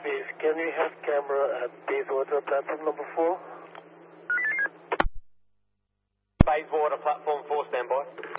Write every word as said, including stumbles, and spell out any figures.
Chief, can we have camera at Bayswater platform number four? Bayswater platform four, standby.